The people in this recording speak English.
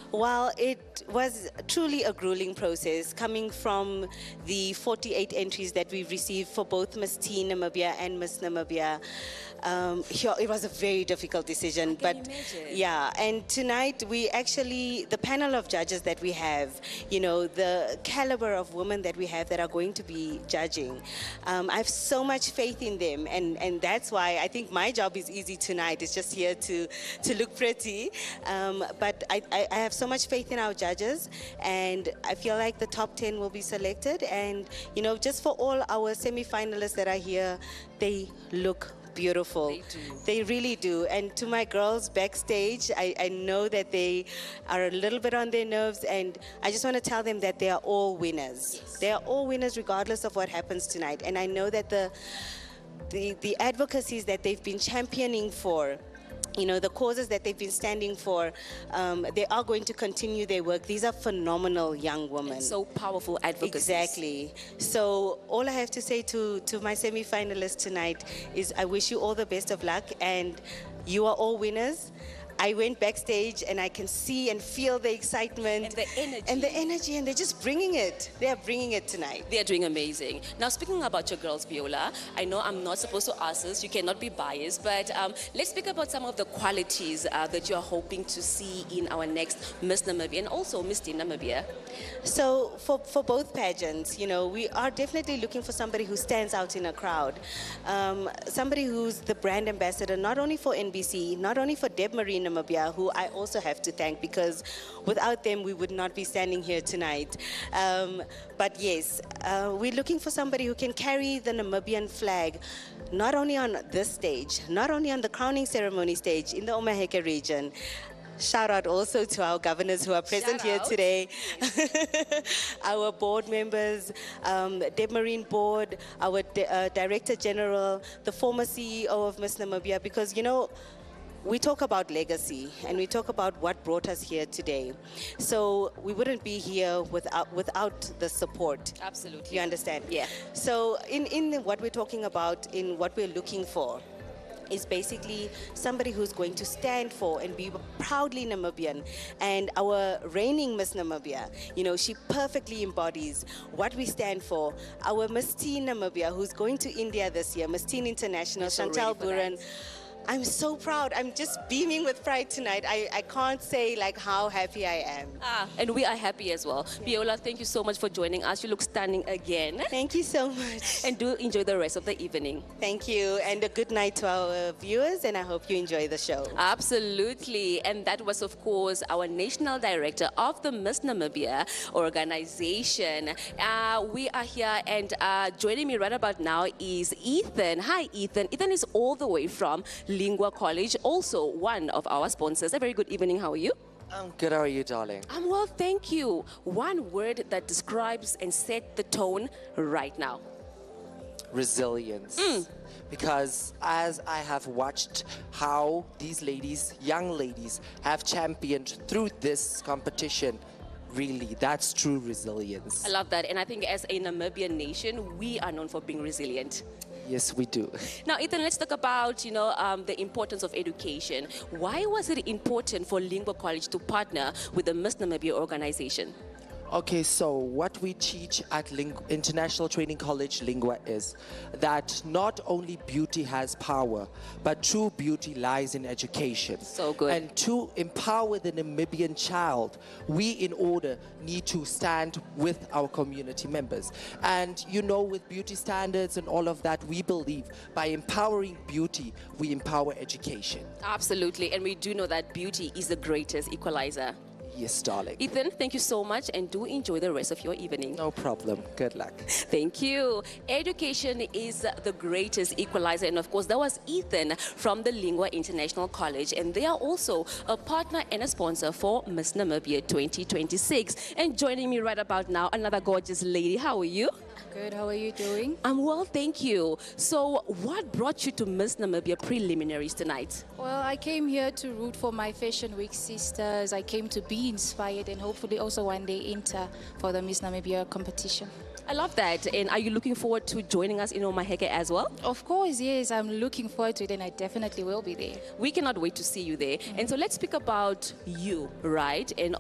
Well, it was truly a grueling process coming from the 48 entries that we've received for both Miss Teen Namibia and Miss Namibia. It was a very difficult decision, I can imagine. yeah. And tonight the panel of judges that we have, the caliber of women that we have that are going to be judging. I have so much faith in them, and that's why I think my job is easy tonight. It's just here to look pretty, but I have so much faith in our judges, and I feel like the top 10 will be selected. And just for all our semi-finalists that are here, they look beautiful. They do. They really do. And to my girls backstage, I know that they are a little bit on their nerves, and I just want to tell them that they are all winners. Yes. They are all winners regardless of what happens tonight. And I know that the advocacies that they've been championing for, the causes that they've been standing for, they are going to continue their work. These are phenomenal young women. And so powerful advocacy. Exactly. So all I have to say to my semi-finalists tonight is I wish you all the best of luck, and you are all winners. I went backstage and I can see and feel the excitement. And the energy. And the energy, and they're just bringing it. They are bringing it tonight. They are doing amazing. Now, speaking about your girls, Biola, I know I'm not supposed to ask this, you cannot be biased, but let's speak about some of the qualities that you are hoping to see in our next Miss Namibia and also Miss Teen Namibia. So for both pageants, we are definitely looking for somebody who stands out in a crowd. Somebody who's the brand ambassador, not only for NBC, not only for Deb Marie Namibia, who I also have to thank, because without them we would not be standing here tonight. But yes, we're looking for somebody who can carry the Namibian flag, not only on this stage, not only on the crowning ceremony stage in the Omaheke region. Shout out also to our governors who are present here today. Our board members, Deb Marine Board, our Director General, the former CEO of Miss Namibia, because we talk about legacy and we talk about what brought us here today. So we wouldn't be here without the support. Absolutely. You understand? Yeah. So in what we're talking about, in what we're looking for, is basically somebody who's going to stand for and be proudly Namibian. And our reigning Miss Namibia, she perfectly embodies what we stand for. Our Miss Teen Namibia, who's going to India this year, Miss Teen International, Chantal Buren. I'm so proud. I'm just beaming with pride tonight. I can't say how happy I am. And we are happy as well. Biola, thank you so much for joining us. You look stunning again. Thank you so much. And do enjoy the rest of the evening. Thank you. And a good night to our viewers, and I hope you enjoy the show. Absolutely. And that was, of course, our National Director of the Miss Namibia organization. We are here, and joining me right about now is Ethan. Hi, Ethan. Ethan is all the way from Lingua College, also one of our sponsors. A very good evening. How are you? I'm good. How are you, darling? I'm well, thank you. One word that describes and set the tone right now. Resilience. Because as I have watched how these ladies, young ladies, have championed through this competition, really, that's true resilience. I love that. And I think as a Namibian nation, we are known for being resilient. Yes, we do. Now, Ethan, let's talk about, the importance of education. Why was it important for Lingua College to partner with the Miss Namibia organization? Okay, so what we teach at International Training College Lingua is that not only beauty has power, but true beauty lies in education. So good. And to empower the Namibian child, we in order need to stand with our community members. And with beauty standards and all of that, we believe by empowering beauty, we empower education. Absolutely. And we do know that beauty is the greatest equalizer. Yes, darling. Ethan, thank you so much, and do enjoy the rest of your evening. No problem. Good luck. Thank you. Education is the greatest equalizer, and of course, that was Ethan from the Lingua International College, and they are also a partner and a sponsor for Miss Namibia 2026. And joining me right about now, another gorgeous lady. How are you? Good, how are you doing? I'm well, thank you. So, what brought you to Miss Namibia preliminaries tonight? Well, I came here to root for my Fashion Week sisters. I came to be inspired and hopefully also one day enter for the Miss Namibia competition. I love that. And are you looking forward to joining us in Omaheke as well? Of course, yes. I'm looking forward to it, and I definitely will be there. We cannot wait to see you there. And so let's speak about you, right? And